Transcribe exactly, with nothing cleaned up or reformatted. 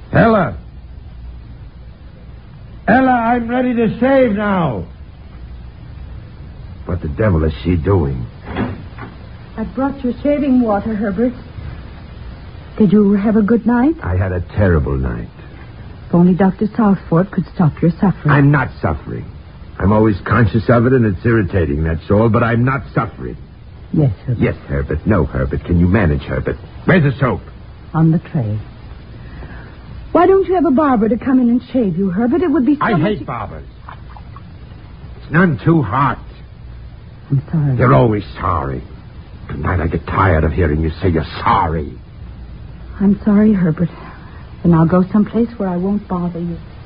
Ella! Ella, I'm ready to shave now. What the devil is she doing? I brought you shaving water, Herbert. Did you have a good night? I had a terrible night. If only Doctor Southford could stop your suffering. I'm not suffering. I'm always conscious of it, and it's irritating, that's all, but I'm not suffering. Yes, Herbert. Yes, Herbert. No, Herbert. Can you manage, Herbert? Where's the soap? On the tray. Why don't you have a barber to come in and shave you, Herbert? It would be so I much... hate barbers. It's none too hot. I'm sorry. You're always sorry. Tonight I get tired of hearing you say you're sorry. I'm sorry, Herbert. And I'll go someplace where I won't bother you.